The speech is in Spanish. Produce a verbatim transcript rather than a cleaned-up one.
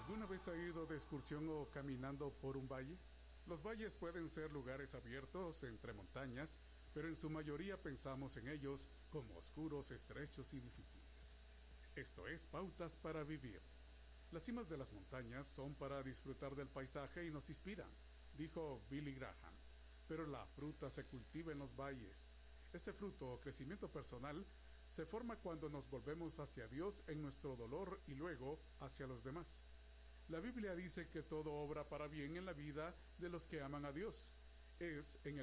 ¿Alguna vez ha ido de excursión o caminando por un valle? Los valles pueden ser lugares abiertos entre montañas, pero en su mayoría pensamos en ellos como oscuros, estrechos y difíciles. Esto es Pautas para Vivir. Las cimas de las montañas son para disfrutar del paisaje y nos inspiran, dijo Billy Graham. Pero la fruta se cultiva en los valles. Ese fruto o crecimiento personal se forma cuando nos volvemos hacia Dios en nuestro dolor y luego hacia los demás. La Biblia dice que todo obra para bien en la vida de los que aman a Dios. Es en el